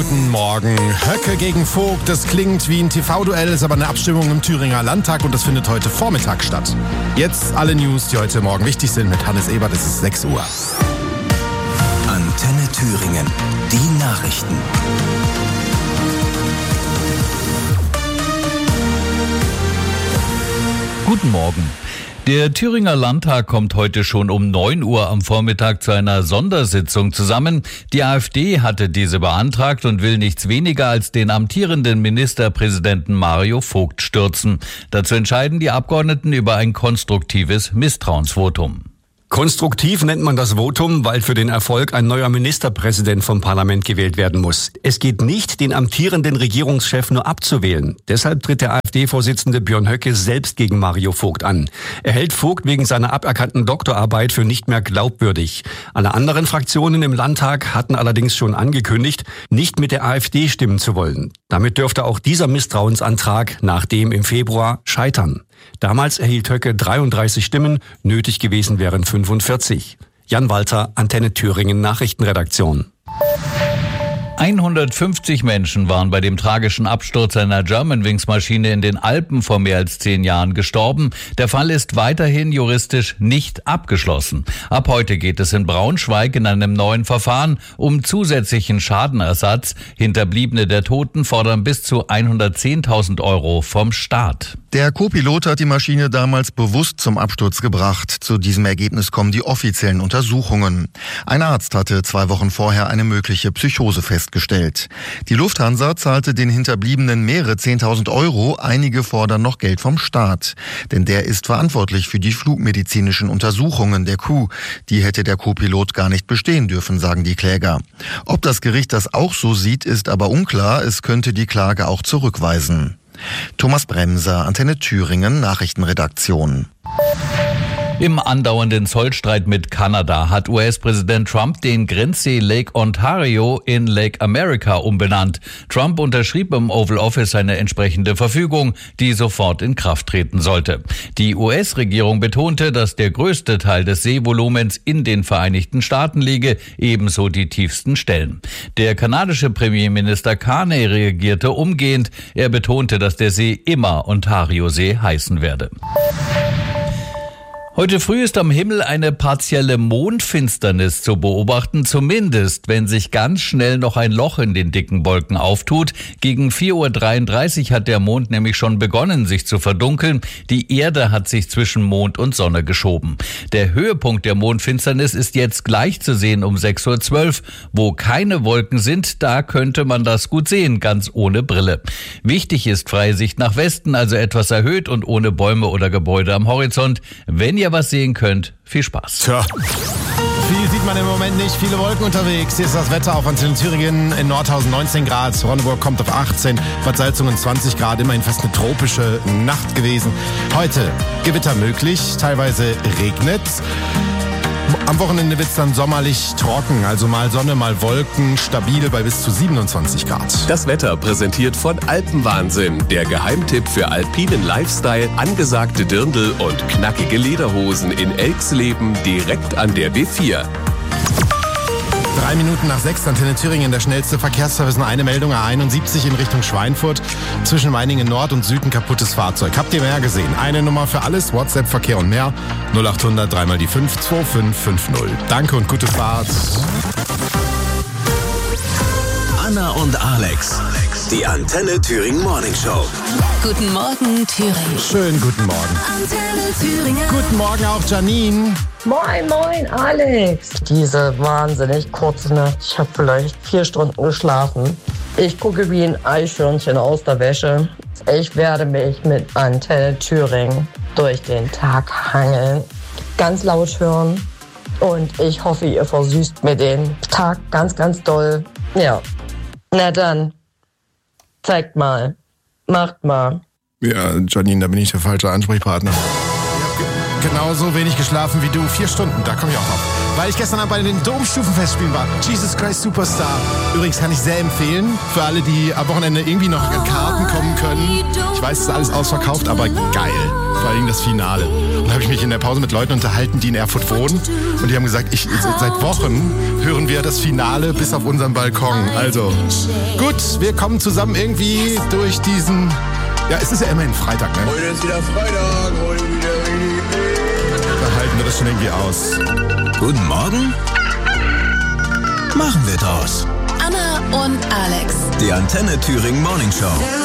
guten Morgen. Höcke gegen Vogt, das klingt wie ein TV-Duell, ist aber eine Abstimmung im Thüringer Landtag und das findet heute Vormittag statt. Jetzt alle News, die heute Morgen wichtig sind mit Hannes Ebert, es ist 6 Uhr. Antenne Thüringen, die Nachrichten. Guten Morgen. Der Thüringer Landtag kommt heute schon um 9 Uhr am Vormittag zu einer Sondersitzung zusammen. Die AfD hatte diese beantragt und will nichts weniger als den amtierenden Ministerpräsidenten Mario Vogt stürzen. Dazu entscheiden die Abgeordneten über ein konstruktives Misstrauensvotum. Konstruktiv nennt man das Votum, weil für den Erfolg ein neuer Ministerpräsident vom Parlament gewählt werden muss. Es geht nicht, den amtierenden Regierungschef nur abzuwählen. Deshalb tritt der AfD-Vorsitzende Björn Höcke selbst gegen Mario Vogt an. Er hält Vogt wegen seiner aberkannten Doktorarbeit für nicht mehr glaubwürdig. Alle anderen Fraktionen im Landtag hatten allerdings schon angekündigt, nicht mit der AfD stimmen zu wollen. Damit dürfte auch dieser Misstrauensantrag nach dem im Februar scheitern. Damals erhielt Höcke 33 Stimmen, nötig gewesen wären 45. Jan Walter, Antenne Thüringen Nachrichtenredaktion. 150 Menschen waren bei dem tragischen Absturz einer Germanwings-Maschine in den Alpen vor mehr als 10 Jahren gestorben. Der Fall ist weiterhin juristisch nicht abgeschlossen. Ab heute geht es in Braunschweig in einem neuen Verfahren um zusätzlichen Schadenersatz. Hinterbliebene der Toten fordern bis zu 110.000 € vom Staat. Der Co-Pilot hat die Maschine damals bewusst zum Absturz gebracht. Zu diesem Ergebnis kommen die offiziellen Untersuchungen. Ein Arzt hatte 2 Wochen vorher eine mögliche Psychose festgestellt. Die Lufthansa zahlte den Hinterbliebenen mehrere 10.000 €. Einige fordern noch Geld vom Staat. Denn der ist verantwortlich für die flugmedizinischen Untersuchungen der Crew. Die hätte der Co-Pilot gar nicht bestehen dürfen, sagen die Kläger. Ob das Gericht das auch so sieht, ist aber unklar. Es könnte die Klage auch zurückweisen. Thomas Bremser, Antenne Thüringen, Nachrichtenredaktion. Im andauernden Zollstreit mit Kanada hat US-Präsident Trump den Grenzzee Lake Ontario in Lake America umbenannt. Trump unterschrieb im Oval Office eine entsprechende Verfügung, die sofort in Kraft treten sollte. Die US-Regierung betonte, dass der größte Teil des Seevolumens in den Vereinigten Staaten liege, ebenso die tiefsten Stellen. Der kanadische Premierminister Carney reagierte umgehend. Er betonte, dass der See immer Ontario-See heißen werde. Heute früh ist am Himmel eine partielle Mondfinsternis zu beobachten, zumindest wenn sich ganz schnell noch ein Loch in den dicken Wolken auftut. Gegen 4:33 Uhr hat der Mond nämlich schon begonnen, sich zu verdunkeln. Die Erde hat sich zwischen Mond und Sonne geschoben. Der Höhepunkt der Mondfinsternis ist jetzt gleich zu sehen um 6:12 Uhr. Wo keine Wolken sind, da könnte man das gut sehen, ganz ohne Brille. Wichtig ist freie Sicht nach Westen, also etwas erhöht und ohne Bäume oder Gebäude am Horizont. Wenn ihr was sehen könnt, viel Spaß. Tja, viel sieht man im Moment nicht, viele Wolken unterwegs. Hier ist das Wetter auf Antenne Thüringen, in Nordhausen 19 Grad, Ronneburg kommt auf 18, Bad Salzungen 20 Grad, immerhin fast eine tropische Nacht gewesen. Heute Gewitter möglich, teilweise regnet's. Am Wochenende wird's dann sommerlich trocken, also mal Sonne, mal Wolken, stabil bei bis zu 27 Grad. Das Wetter präsentiert von Alpenwahnsinn, der Geheimtipp für alpinen Lifestyle, angesagte Dirndl und knackige Lederhosen in Elxleben direkt an der B4. 3 Minuten nach 6, Antenne Thüringen, der schnellste Verkehrsservice. Nur eine Meldung, A71 in Richtung Schweinfurt. Zwischen Meiningen Nord und Süd ein kaputtes Fahrzeug. Habt ihr mehr gesehen? Eine Nummer für alles, WhatsApp, Verkehr und mehr. 0800 3 mal die 5 2550. Danke und gute Fahrt. Anna und Alex, die Antenne Thüringen Morning Show. Guten Morgen, Thüringen. Schönen guten Morgen. Antenne Thüringen. Guten Morgen auch, Janine. Moin, moin, Alex. Diese wahnsinnig kurze Nacht. Ich habe vielleicht 4 Stunden geschlafen. Ich gucke wie ein Eichhörnchen aus der Wäsche. Ich werde mich mit Antenne Thüringen durch den Tag hangeln. Ganz laut hören. Und ich hoffe, ihr versüßt mir den Tag ganz, ganz doll. Ja. Na dann. Zeigt mal. Macht mal. Ja, Janine, da bin ich der falsche Ansprechpartner. Ich habe genauso wenig geschlafen wie du. 4 Stunden, da komme ich auch drauf. weil ich gestern Abend bei den Domstufenfestspielen war. Jesus Christ Superstar. Übrigens kann ich sehr empfehlen, für alle, die am Wochenende irgendwie noch an Karten kommen können. Ich weiß, es ist alles ausverkauft, aber geil. Vor allem das Finale. Und da habe ich mich in der Pause mit Leuten unterhalten, die in Erfurt wohnen. Und die haben gesagt, seit Wochen hören wir das Finale bis auf unseren Balkon. Also, gut, wir kommen zusammen irgendwie durch diesen... Ja, es ist ja immerhin Freitag, ne? Heute ist wieder Freitag, heute wieder... Da halten wir das schon irgendwie aus. Guten Morgen. Machen wir draus. Anna und Alex. Die Antenne Thüringen Morning Show.